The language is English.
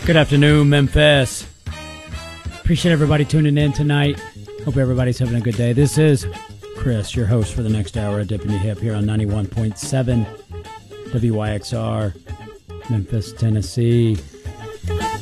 Good afternoon, Memphis. Appreciate everybody tuning in tonight. Hope everybody's having a good day. This is Chris, your host for the next hour of Dipping Your Hip here on 91.7 WYXR, Memphis, Tennessee.